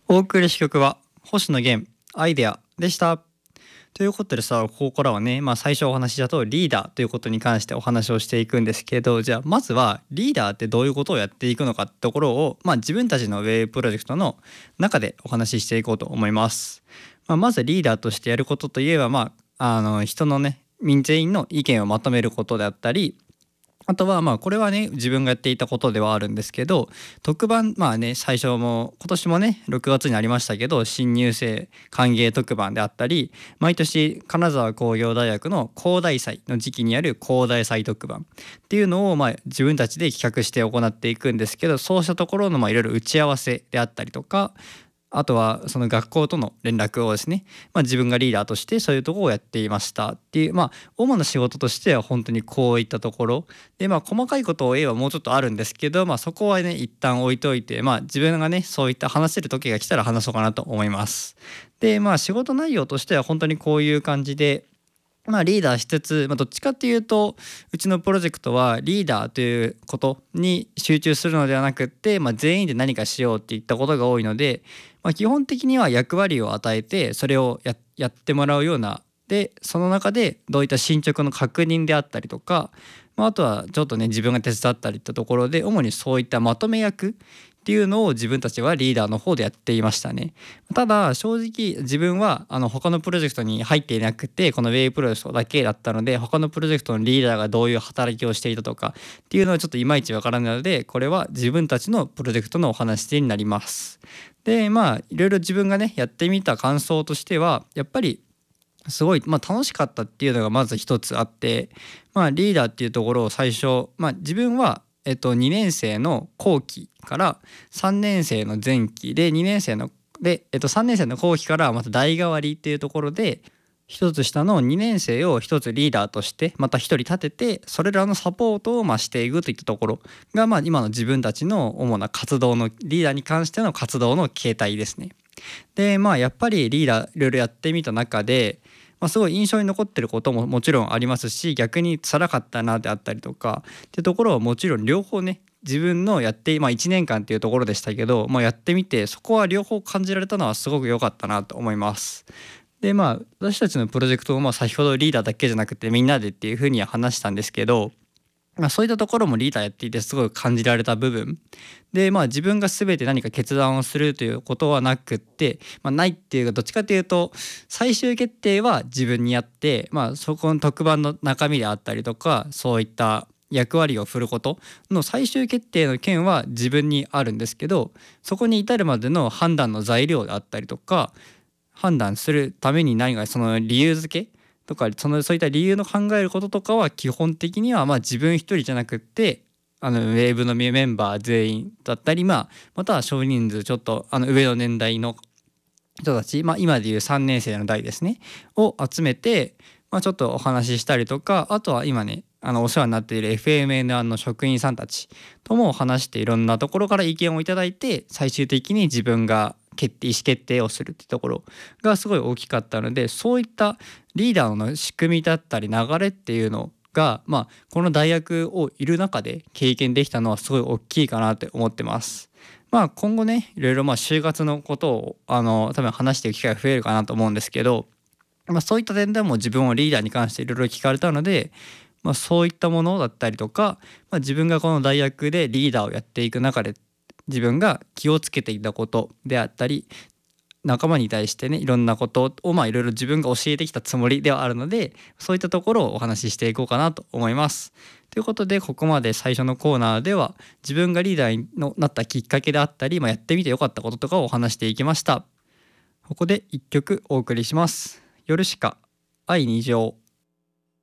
お送りし曲は星野源アイデアでした。ということでさ、ここからはね、最初お話ししたとリーダーということに関してお話をしていくんですけど、じゃあまずはリーダーってどういうことをやっていくのかってところを、自分たちのウェブプロジェクトの中でお話ししていこうと思います。まずリーダーとしてやることといえば、人のね全員の意見をまとめることであったり、あとはこれはね自分がやっていたことではあるんですけど、特番最初も今年もね6月にありましたけど、新入生歓迎特番であったり、毎年金沢工業大学の工大祭の時期にある工大祭特番っていうのを自分たちで企画して行っていくんですけど、そうしたところのいろいろ打ち合わせであったりとか、あとはその学校との連絡をですね、自分がリーダーとしてそういうところをやっていましたっていう、主な仕事としては本当にこういったところで、細かいことを言えばもうちょっとあるんですけど、そこはね一旦置いといて、自分がねそういった話せる時が来たら話そうかなと思います。で仕事内容としては本当にこういう感じで、リーダーしつつ、どっちかっていうとうちのプロジェクトはリーダーということに集中するのではなくって、全員で何かしようっていったことが多いので、基本的には役割を与えてそれをやってもらうような、でその中でどういった進捗の確認であったりとか、あとはちょっとね自分が手伝ったりってところで、主にそういったまとめ役っていうのを自分たちはリーダーの方でやっていましたね。ただ正直自分は他のプロジェクトに入っていなくて、このウェイプロジェクトだけだったので、他のプロジェクトのリーダーがどういう働きをしていたとかっていうのはちょっといまいちわからないので、これは自分たちのプロジェクトのお話になります。でいろいろ自分がねやってみた感想としては、やっぱりすごい、楽しかったっていうのがまず一つあって、リーダーっていうところを最初、自分は2年生の後期から3年生の前期で、2年生ので、3年生の後期からまた代替わりっていうところで、一つ下の2年生を一つリーダーとしてまた一人立てて、それらのサポートをしていくといったところが、今の自分たちの主な活動のリーダーに関しての活動の形態ですね。でやっぱりリーダーいろいろやってみた中で、すごい印象に残ってることももちろんありますし、逆に辛かったなであったりとかっていうところはもちろん両方ね、自分のやって、1年間っていうところでしたけど、やってみてそこは両方感じられたのはすごく良かったなと思います。で私たちのプロジェクトも先ほどリーダーだけじゃなくてみんなでっていうふうには話したんですけど、そういったところもリーダーやっていてすごい感じられた部分で、自分が全て何か決断をするということはなくって、ないっていうか、どっちかというと最終決定は自分にやって、そこの特番の中身であったりとか、そういった役割を振ることの最終決定の権は自分にあるんですけど、そこに至るまでの判断の材料であったりとか、判断するために何かその理由付けとか、そういった理由の考えることとかは基本的には自分一人じゃなくって、ウェーブのメンバー全員だったり、または少人数ちょっと上の年代の人たち、今でいう3年生の代ですねを集めて、ちょっとお話ししたりとか、あとは今ねお世話になっている FMNR の職員さんたちとも話して、いろんなところから意見をいただいて、最終的に自分が意思決定をするってところがすごい大きかったので、そういったリーダーの仕組みだったり流れっていうのが、この大学をいる中で経験できたのはすごい大きいかなって思ってます。今後ねいろいろ就活のことを多分話していく機会が増えるかなと思うんですけど、そういった点でも自分をリーダーに関していろいろ聞かれたので、そういったものだったりとか、自分がこの大学でリーダーをやっていく中で自分が気をつけていたことであったり、仲間に対してねいろんなことをいろいろ自分が教えてきたつもりではあるので、そういったところをお話ししていこうかなと思います。ということで、ここまで最初のコーナーでは自分がリーダーになったきっかけであったり、やってみてよかったこととかをお話していきました。ここで一曲お送りします。ヨルシカ愛二乗。